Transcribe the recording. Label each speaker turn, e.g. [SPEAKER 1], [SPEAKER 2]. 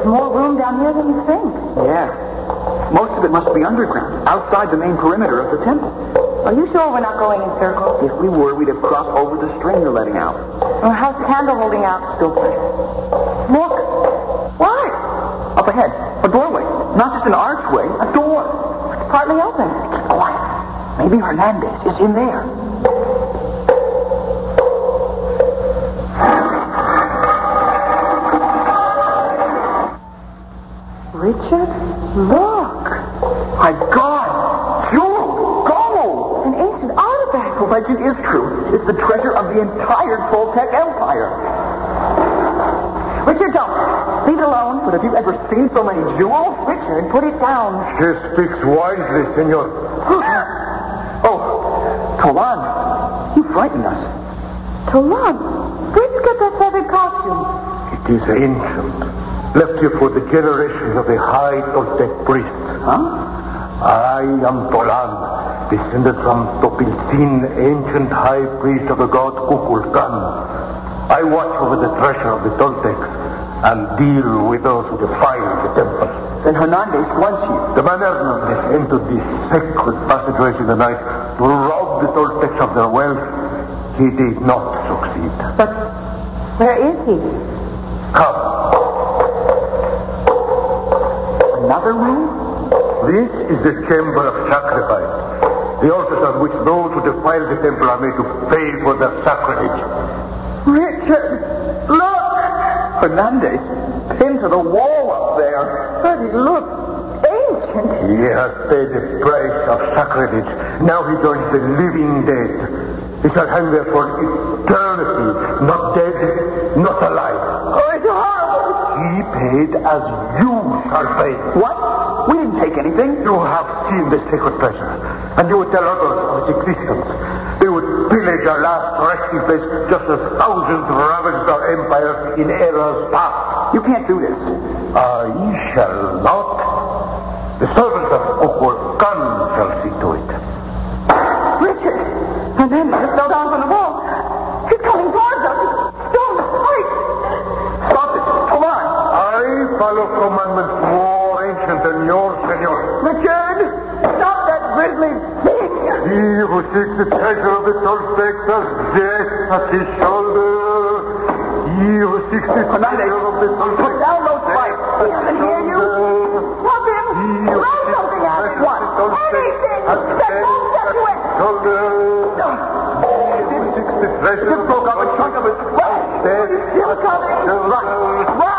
[SPEAKER 1] more room down here than you think.
[SPEAKER 2] Yeah. Most of it must be underground, outside the main perimeter of the temple.
[SPEAKER 1] Are you sure we're not going in circles?
[SPEAKER 2] If we were, we'd have crossed over the string you're letting out.
[SPEAKER 1] Well, how's the candle holding out?
[SPEAKER 2] Still tight. Look!
[SPEAKER 1] What?
[SPEAKER 2] Up ahead. A doorway. Not just an archway, a door.
[SPEAKER 1] It's partly open.
[SPEAKER 2] Keep quiet. Maybe Hernandez is in there.
[SPEAKER 1] Richard, look!
[SPEAKER 2] My God! Jewel! Gold!
[SPEAKER 1] An ancient artifact.
[SPEAKER 2] The legend is true. It's the treasure of the entire Toltec Empire.
[SPEAKER 1] Richard, don't. Leave it alone.
[SPEAKER 2] But have you ever seen so many jewels?
[SPEAKER 1] Richard, put it down.
[SPEAKER 3] She speaks wisely, senor.
[SPEAKER 2] Oh, Tolan, you frightened us.
[SPEAKER 1] Tolan, where'd you get that feathered costume?
[SPEAKER 3] It is ancient. Left here for the generations of the high Toltec priests.
[SPEAKER 2] Huh?
[SPEAKER 3] I am Tolan, descended from Topilzin, ancient high priest of the god Kukulkan. I watch over the treasure of the Toltecs and deal with those who defile the temple.
[SPEAKER 2] Then Hernandez wants you.
[SPEAKER 3] The man Hernandez entered these sacred passageways in the night to rob the Toltecs of their wealth. He did not succeed.
[SPEAKER 1] But where is he?
[SPEAKER 3] Come.
[SPEAKER 2] Another room?
[SPEAKER 3] This is the chamber of sacrifice. The altars on which those who defile the temple are made to pay for their sacrilege.
[SPEAKER 2] Richard, look! Hernandez, pinned to the wall up there.
[SPEAKER 1] But he looks ancient.
[SPEAKER 3] He has paid the price of sacrilege. Now he joins the living dead. He shall hang there for eternity. Not dead, not alive.
[SPEAKER 2] Oh, it's horrible!
[SPEAKER 3] He paid as you shall pay.
[SPEAKER 2] What? We didn't take anything.
[SPEAKER 3] You have seen the sacred treasure, and you would tell others of its existence. They would pillage our last resting place just as thousands ravaged our empire in eras past.
[SPEAKER 2] You can't do this.
[SPEAKER 3] I shall not. The servants of Kukulkan shall see to it.
[SPEAKER 1] Richard! Hernandez fell down from the wall. He's coming towards us. Don't fight!
[SPEAKER 2] Stop it. Come on.
[SPEAKER 3] I follow commandments more ancient than yours, senor.
[SPEAKER 2] Richard! Stop that grisly thing!
[SPEAKER 3] He who seeks the treasure of the Toltecs has death at his shoulder. He who seeks the treasure of the Toltecs...
[SPEAKER 2] Put down those spikes. He doesn't hear you.
[SPEAKER 1] Stop him! Throw something at him! What? Anything that won't set you in!
[SPEAKER 3] Shoulder. He who seeks the treasure...
[SPEAKER 2] Just broke up a chunk of his flesh.
[SPEAKER 3] Death.
[SPEAKER 1] Still coming!
[SPEAKER 3] Run.
[SPEAKER 1] Run!